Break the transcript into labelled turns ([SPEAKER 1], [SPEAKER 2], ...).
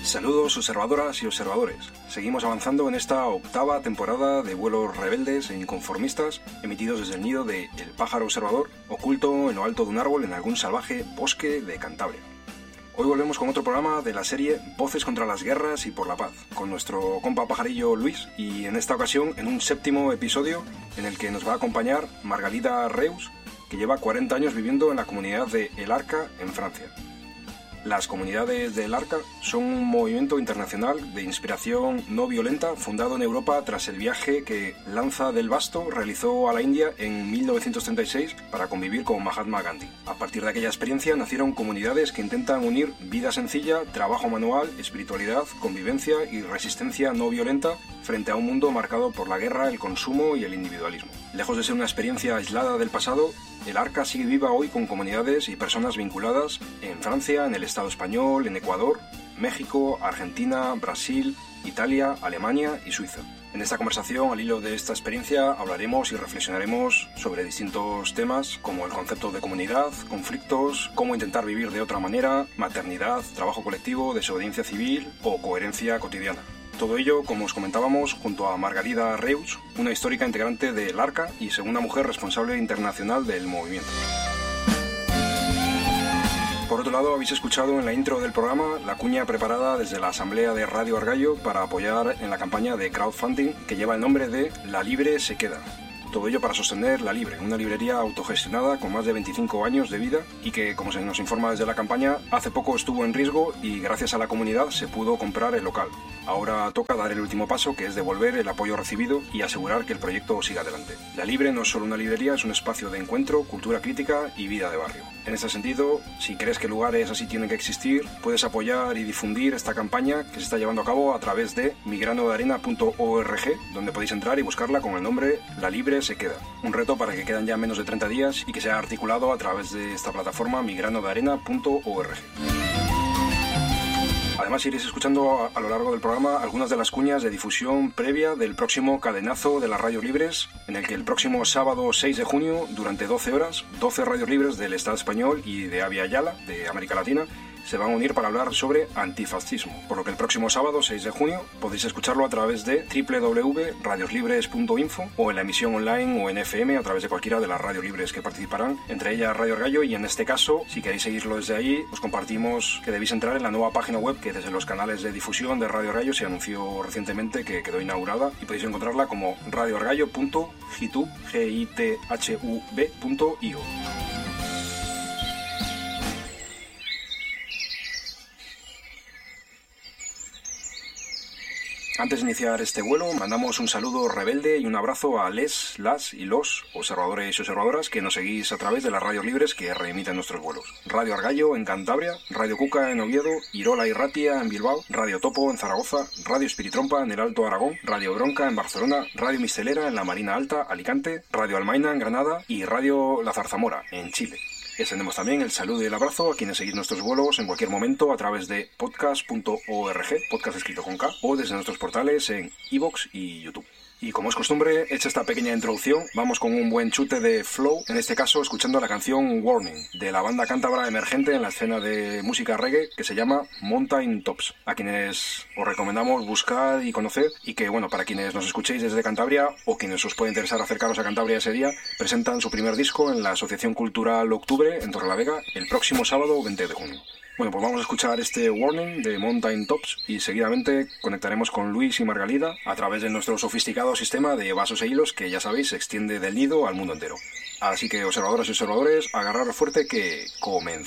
[SPEAKER 1] Saludos observadoras y observadores. Seguimos avanzando en esta octava temporada de vuelos rebeldes e inconformistas emitidos desde el nido de El Pájaro Observador, oculto en lo alto de un árbol en algún salvaje bosque de Cantabria. Hoy volvemos con otro programa de la serie Voces contra las guerras y por la paz, con nuestro compa pajarillo Luis, y en esta ocasión en un séptimo episodio en el que nos va a acompañar Margalida Reus, que lleva 40 años viviendo en la comunidad de El Arca, en Francia. Las comunidades del Arca son un movimiento internacional de inspiración no violenta fundado en Europa tras el viaje que Lanza del Basto realizó a la India en 1936 para convivir con Mahatma Gandhi. A partir de aquella experiencia nacieron comunidades que intentan unir vida sencilla, trabajo manual, espiritualidad, convivencia y resistencia no violenta frente a un mundo marcado por la guerra, el consumo y el individualismo. Lejos de ser una experiencia aislada del pasado, el Arca sigue viva hoy con comunidades y personas vinculadas en Francia, en el Estado español, en Ecuador, México, Argentina, Brasil, Italia, Alemania y Suiza. En esta conversación, al hilo de esta experiencia, hablaremos y reflexionaremos sobre distintos temas como el concepto de comunidad, conflictos, cómo intentar vivir de otra manera, maternidad, trabajo colectivo, desobediencia civil o coherencia cotidiana. Todo ello, como os comentábamos, junto a Margalida Reus, una histórica integrante del Arca y segunda mujer responsable internacional del movimiento. Por otro lado, habéis escuchado en la intro del programa la cuña preparada desde la asamblea de Radio Argallo para apoyar en la campaña de crowdfunding que lleva el nombre de La Libre se queda. Todo ello para sostener La Libre, una librería autogestionada con más de 25 años de vida y que, como se nos informa desde la campaña, hace poco estuvo en riesgo y gracias a la comunidad se pudo comprar el local. Ahora toca dar el último paso, que es devolver el apoyo recibido y asegurar que el proyecto siga adelante. La Libre no es solo una librería, es un espacio de encuentro, cultura crítica y vida de barrio. En este sentido, si crees que lugares así tienen que existir, puedes apoyar y difundir esta campaña que se está llevando a cabo a través de migranodearena.org, donde podéis entrar y buscarla con el nombre La Libre se queda. Un reto para que quedan ya menos de 30 días y que se ha articulado a través de esta plataforma migranodearena.org. Además, iréis escuchando a lo largo del programa algunas de las cuñas de difusión previa del próximo cadenazo de las radios libres, en el que el próximo sábado 6 de junio, durante 12 horas, 12 radios libres del Estado español y de Avia Yala, de América Latina, se van a unir para hablar sobre antifascismo, por lo que el próximo sábado 6 de junio podéis escucharlo a través de www.radioslibres.info o en la emisión online o en FM a través de cualquiera de las radios libres que participarán, entre ellas Radio Argallo, y en este caso, si queréis seguirlo desde ahí, os compartimos que debéis entrar en la nueva página web que desde los canales de difusión de Radio Argallo se anunció recientemente que quedó inaugurada y podéis encontrarla como radioargallo.github.io. Antes de iniciar este vuelo, mandamos un saludo rebelde y un abrazo a las y los observadores y observadoras que nos seguís a través de las radios libres que reemiten nuestros vuelos. Radio Argallo en Cantabria, Radio Cuca en Oviedo, Irola y Ratia en Bilbao, Radio Topo en Zaragoza, Radio Espiritrompa en el Alto Aragón, Radio Bronca en Barcelona, Radio Mistelera en la Marina Alta, Alicante, Radio Almaina en Granada y Radio La Zarzamora en Chile. Extendemos también el saludo y el abrazo a quienes seguís nuestros vuelos en cualquier momento a través de podcast.org, podcast escrito con K, o desde nuestros portales en iVoox y YouTube. Y como es costumbre, hecha esta pequeña introducción, vamos con un buen chute de flow, en este caso escuchando la canción Warning, de la banda cántabra emergente en la escena de música reggae que se llama Mountain Tops, a quienes os recomendamos buscar y conocer, y que, bueno, para quienes nos escuchéis desde Cantabria o quienes os puede interesar acercaros a Cantabria ese día, presentan su primer disco en la Asociación Cultural Octubre en Torrelavega el próximo sábado 20 de junio. Bueno, pues vamos a escuchar este Warning de Mountain Tops y seguidamente conectaremos con Luis y Margalida a través de nuestro sofisticado sistema de vasos e hilos que, ya sabéis, se extiende del nido al mundo entero. Así que, observadoras y observadores, agarraros fuerte que comenzamos.